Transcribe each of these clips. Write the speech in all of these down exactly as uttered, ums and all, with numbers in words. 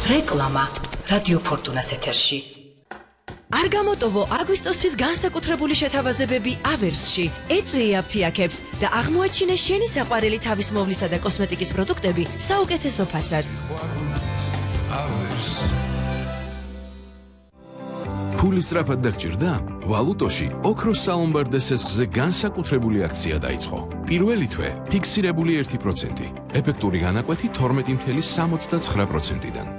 რეკლამა რადიო ფორტუნას ეთერში. არ გამოტოვო აგვისტოსთვის განსაკუთრებული შეთავაზებები ავერსში. ეწვიე აფთიაქებს და აღმოაჩინე შენი საყვარელი თავისმოვლისა და კოსმეტიკის პროდუქტები საუკეთესო ფასად. ფული სწრაფად დაგჭირდა? ვალუტოში ოქროს სალომბარდე სესხზე განსაკუთრებული აქცია დაიწყო. პირველი თვე ფიქსირებული ერთი პროცენტი, ეფექტური განაკვეთი თორმეტი წუთი სამოცდაცხრა პროცენტიდან.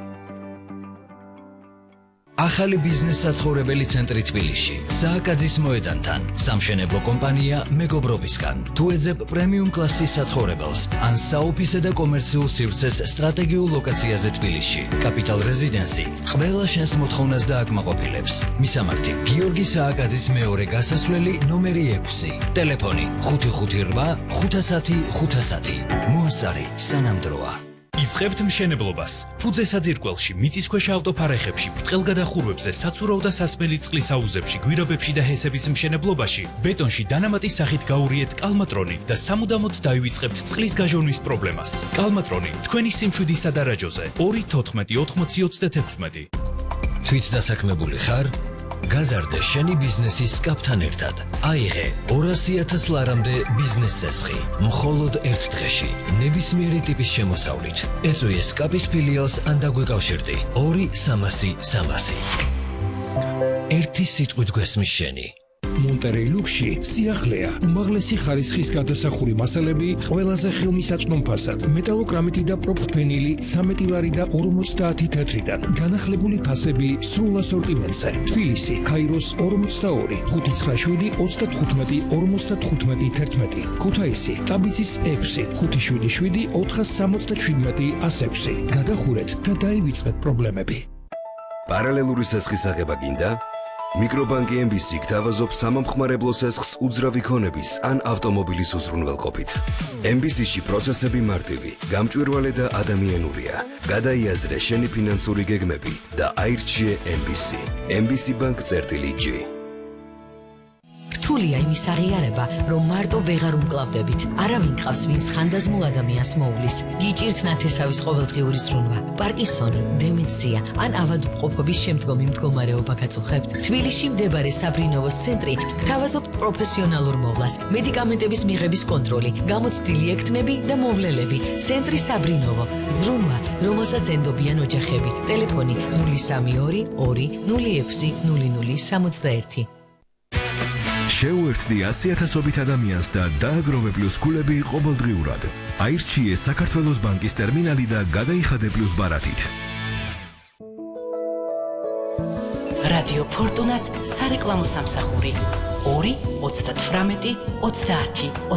ახალი ბიზნეს საცხოვრებელი ცენტრი თბილისში, სააკაძის მოედანთან, სამშენებლო კომპანია მეგობრობისგან. თუ ეძებ პრემიუმ კლასის საცხოვრებელს, ან საოფისე და კომერციულ სივრცეს სტრატეგიულ ლოკაციაზე თბილისში, კაპიტალ რეზიდენსი ყველა შენს მოთხოვნას დააკმაყოფილებს. მისამართი: გიორგი სააკაძის მეორე გასასვლელი ნომერი ექვსი. ტელეფონი ხუთი ხუთი რვა ხუთი სამი ხუთი სამი. მოასწარი სანამდროა. იწყებთ მშენებლობას. ფუძე საძირკველში, მიწისქვეშა ავტოფარეხებში, ბრტყელგადახურვებზე, საცურაო და სასმელი წყლის აუზებში, გვირაბებში და ჰესების მშენებლობაში, ბეტონში დანამატის სახით გაურიეთ კალმატრონი და სამუდამოდ დაივიწყებთ წყლის გაჟონვის პრობლემას. კალმატრონი თქვენი სიმშვიდის სადარაჯოზე ორი თოთხმეტი ოთხმოცი ოცდაექვსი. თვით დასაქმებული ხარ? გაზარდე შენი ბიზნესის სკაფთან ერთად. აიღე ორასი ათას ლარამდე ბიზნეს სესხი. მხოლოდ ერთ დღეში, ნებისმიერი ტიპის შემოსავლით. ეწვიე სკაფის ფილიალს ან დაგვეკავშირდი. ორი სამასი სამასი. ერთი სიტყვით გვესმის შენი. მონტერეი ლუქსში სიახლეა, უმაღლესი ხარისხის გადასახური მასალები ყველაზე ხელმისაწვდომ ფასად, მეტალოკრამიტი და პროფენილი ცამეტი ლარი და ორმოცდაათი თეთრიდან, განახლებული ფასები სრულ ასორტიმენტზე. თბილისი, ქაიროს ორმოცდაორი, ხუთი ცხრა შვიდი ოცდათხუთმეტი ორმოცდათხუთმეტი თერთმეტი, ქუთაისი, ტაბიცის ექვსი, ხუთი შვიდი შვიდი ოთხას სამოცდაშვიდმეტი ასექვსი. გადახურეთ და დაივიწყეთ პრობლემები. პარალელური სესხის აღება გინდა? მიკრობანკი ემ ბი სი გთავაზობს სამომხმარებლო სესხს უძრავი ქონების ან ავტომობილის უზრუნველყოფით. ემ ბი სი-ში პროცესები მარტივი, გამჭვირვალე და ადამიანურია. გადაიაზრე შენი ფინანსური გეგმები და აირჩიე ემ ბი სი. ემ ბი სი ბანკ წერტილი ჯი. რთულია იმის აღიარება, რომ მარტო ვეღარ უმკლავდებით. არავინ ყავს, ვინც ხანდაზმულ ადამიანს მოუვლის. გიჭირთ ნათესავის ყოველდღიური ზრუნვა, პარკინსონი, დემენცია ან ავადმყოფობის შემდგომი მდგომარეობა გაწუხებთ. თბილისში მდებარე საბრინოვოს ცენტრი გთავაზობთ პროფესიონალურ მოვლას, მედიკამენტების მიღების კონტროლი, გამოცდილი ექთნები და მოვლელები. ცენტრი საბრინოვო, ზრუნვა, რომელსაც ენდობიან ოჯახები. ტელეფონი ნული სამი ორი ორი ნული ექვსი ნული ნული სამოცდაერთი. შეუერთდი ასი ათასობით ადამიანს და დააგროვე პლუს ქულები ყოველდღიურად. აირჩიე საქართველოს ბანკის ტერმინალი და გადაიხადე პლუს ბარათით. რადიო ფორტუნას სარეკლამო სამსახური ორი ოცდათვრამეტი ოცდაათი